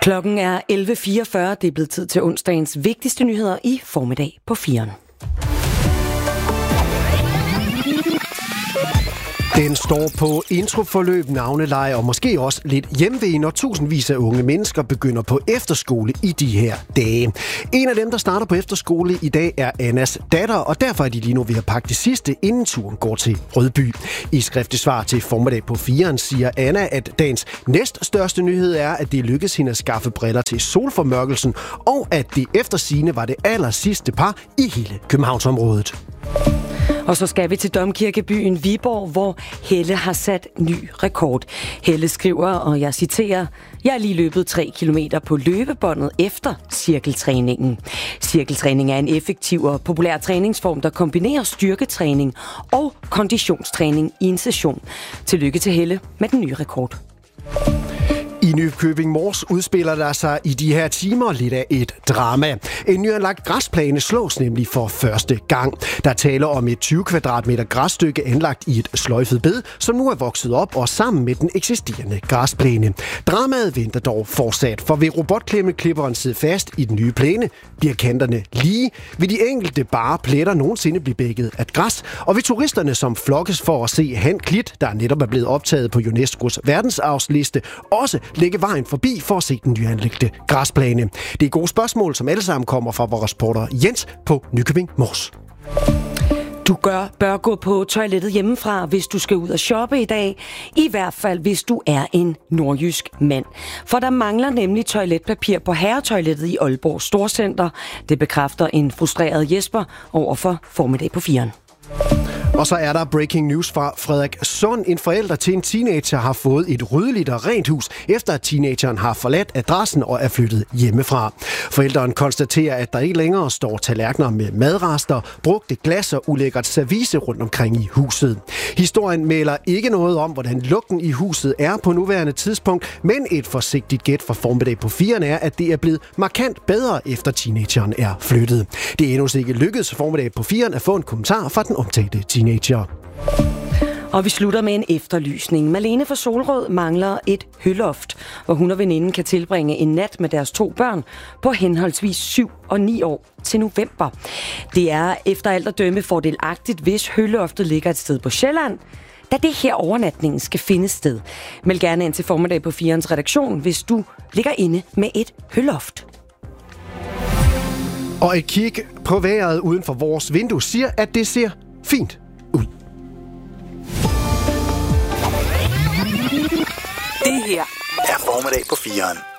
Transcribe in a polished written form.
Klokken er 11.44. Det er blevet tid til onsdagens vigtigste nyheder i formiddag på 4'eren. Den står på introforløb, navneleje og måske også lidt hjemve, når tusindvis af unge mennesker begynder på efterskole i de her dage. En af dem, der starter på efterskole i dag, er Annas datter, og derfor er de lige nu ved at pakke det sidste, inden turen går til Rødby. I skriftligt svar til formiddag på 4'eren siger Anna, at dagens næststørste nyhed er, at det lykkedes hende at skaffe briller til solformørkelsen, og at det efter sigende var det allersidste par i hele Københavnsområdet. Og så skal vi til domkirkebyen Viborg, hvor Helle har sat ny rekord. Helle skriver, og jeg citerer, "Jeg er lige løbet 3 kilometer på løbebåndet efter cirkeltræningen. Cirkeltræning er en effektiv og populær træningsform, der kombinerer styrketræning og konditionstræning i en session. Tillykke til Helle med den nye rekord." I Nykøbing Mors udspiller der sig i de her timer lidt af et drama. En nyanlagt græsplæne slås nemlig for første gang. Der taler om et 20 kvadratmeter græsstykke anlagt i et sløjfet bed, som nu er vokset op og sammen med den eksisterende græsplæne. Dramaet venter dog fortsat, for vil robotklipperen sidde fast i den nye plæne, bliver kanterne lige, vil de enkelte bare pletter nogensinde blive bækket af græs, og vil turisterne, som flokkes for at se Han Klit, der netop er blevet optaget på UNESCO's verdensarvsliste, også lægge vejen forbi for at se den nyanlægte græsplæne. Det er gode spørgsmål, som alle sammen kommer fra vores reporter Jens på Nykøbing Mors. Du bør gå på toilettet hjemmefra, hvis du skal ud og shoppe i dag. I hvert fald, hvis du er en nordjysk mand. For der mangler nemlig toiletpapir på herretoilettet i Aalborg Storcenter. Det bekræfter en frustreret Jesper over for formiddag på 4'eren. Og så er der breaking news fra Frederikssund. En forælder til en teenager har fået et ryddeligt og rent hus, efter at teenageren har forladt adressen og er flyttet hjemmefra. Forældren konstaterer, at der ikke længere står tallerkener med madrester, brugte glas og ulækkert service rundt omkring i huset. Historien melder ikke noget om, hvordan lugten i huset er på nuværende tidspunkt, men et forsigtigt gæt fra formiddag på 4'eren er, at det er blevet markant bedre, efter teenageren er flyttet. Det er endnu ikke lykkedes formiddag på 4'eren at få en kommentar fra den omtalte teenager. Og vi slutter med en efterlysning. Malene fra Solrød mangler et høloft, hvor hun og veninden kan tilbringe en nat med deres 2 børn på henholdsvis 7 og 9 år til november. Det er efter alt at dømme fordelagtigt, hvis høloftet ligger et sted på Sjælland, da det her overnatningen skal finde sted. Meld gerne ind til formiddag på 4'erens redaktion, hvis du ligger inde med et høloft. Og et kig på vejret uden for vores vindue siger, at det ser fint ud. Det her er formiddag på 4'eren.